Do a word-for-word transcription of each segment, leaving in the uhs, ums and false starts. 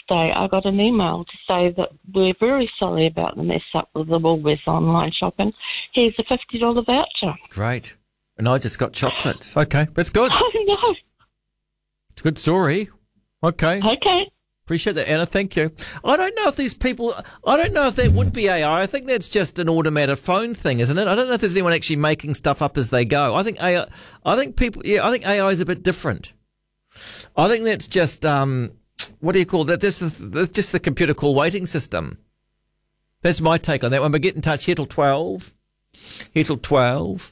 Wednesday, I got an email to say that we're very sorry about the mess up with the Woolworths online shopping. Here's a fifty dollars voucher. Great. And I just got chocolates. Okay, that's good. Oh, no. It's a good story. Okay. Okay. Appreciate that, Anna. Thank you. I don't know if these people, I don't know if that would be A I. I think that's just an automated phone thing, isn't it? I don't know if there's anyone actually making stuff up as they go. I think A I, I think people, yeah, I think A I is a bit different. I think that's just, um, what do you call that? That's just, that's just the computer call waiting system. That's my take on that one. But get in touch, here till twelve. Here till twelve.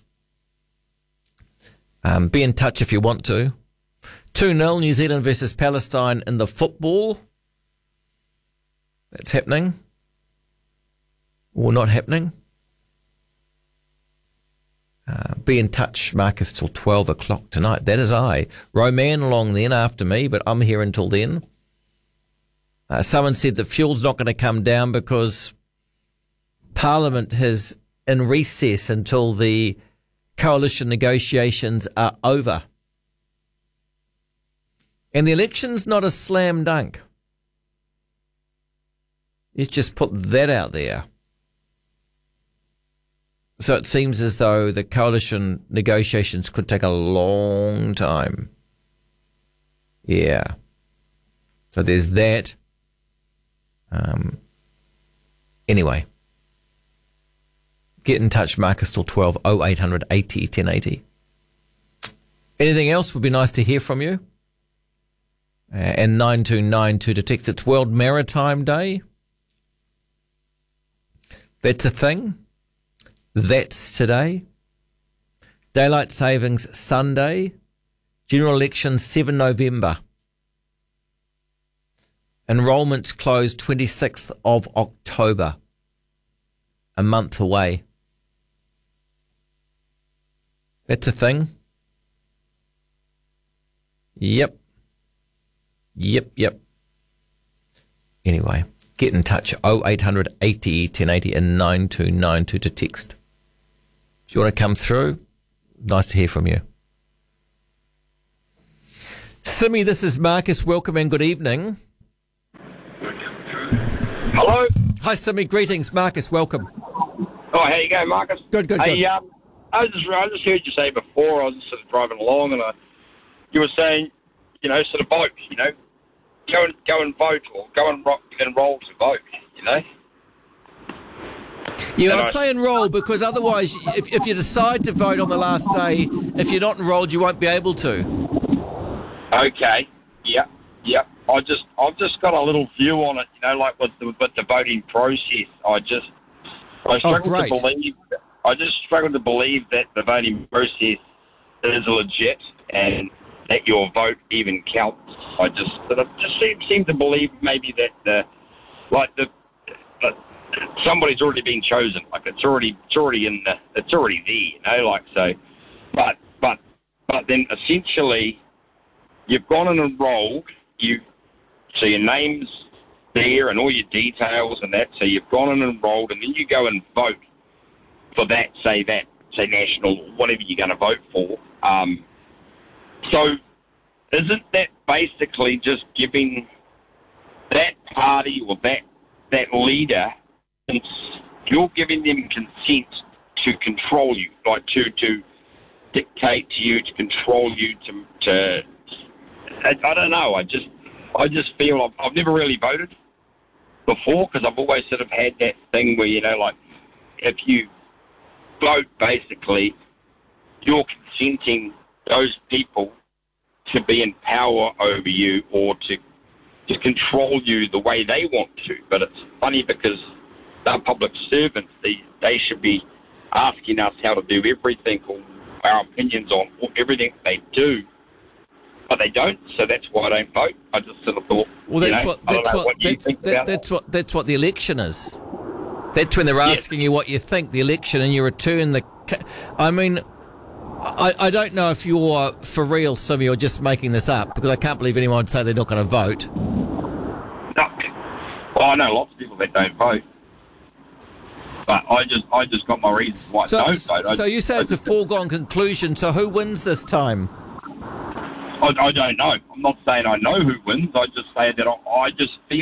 Um, be in touch if you want to. two nil New Zealand versus Palestine in the football. That's happening. Or not happening. Uh, be in touch, Marcus, till twelve o'clock tonight. That is I. Roman along then after me, but I'm here until then. Uh, someone said that fuel's not going to come down because Parliament is in recess until the coalition negotiations are over. And the election's not a slam dunk. Let's just put that out there. So it seems as though the coalition negotiations could take a long time. Yeah. So there's that. Um, anyway. Get in touch, Marcus, till twelve, oh eight hundred eighty ten eighty. Anything else would be nice to hear from you. Uh, and nine two nine two to text. It's World Maritime Day. That's a thing. That's today. Daylight Savings Sunday. General election seventh November. Enrolments close twenty-sixth of October. A month away. That's a thing. Yep. Yep, yep. Anyway, get in touch. oh eight hundred eighty ten eighty and nine two nine two to text. If you want to come through, nice to hear from you. Simi, this is Marcus. Welcome and good evening. Hello. Hi, Simi. Greetings. Marcus, welcome. Oh, how you going, Marcus? Good, good, hey, good. Um, I was just I just heard you say before. I was just sort of driving along, and I, you were saying, you know, sort of vote. You know, go and go and vote, or go and ro- enroll to vote. You know. Yeah, And I I- say enrol because otherwise, if, if you decide to vote on the last day, if you're not enrolled, you won't be able to. Okay. Yeah. Yeah. I just I've just got a little view on it. You know, like with the with the voting process. I just I struggle great. to believe. I just struggle to believe that the voting process is legit and that your vote even counts. I just I just seem, seem to believe maybe that the like the, the somebody's already been chosen. Like it's already it's already in the it's already there. You know, like so. But but but then essentially, you've gone and enrolled. You so your name's there and all your details and that. So you've gone and enrolled, and then you go and vote for that. Say that say national, whatever you're going to vote for. Um, so isn't that basically just giving that party or that that leader, you're giving them consent to control you, like to to dictate to you, to control you, to to I, I don't know. I just I just feel I've, I've never really voted before because I've always sort of had that thing where, you know, like if you vote, basically you're consenting those people to be in power over you or to to control you the way they want to. But it's funny because they're public servants. They, they should be asking us how to do everything or our opinions on everything they do. But they don't, so that's why I don't vote. I just sort of thought, Well, that's you know, what I don't that's know what, what you that's, think that, about that's that. what that's what the election is. That's when they're Yes. asking you what you think, the election, and you return the. ca- I mean, I, I don't know if you're for real, Simi, or just making this up because I can't believe anyone would say they're not going to vote. No. Well, I know lots of people that don't vote, but I just I just got my reasons why So, I don't vote. I so you say I it's a just- foregone conclusion. So who wins this time? I, I don't know. I'm not saying I know who wins. I just say that I, I just feel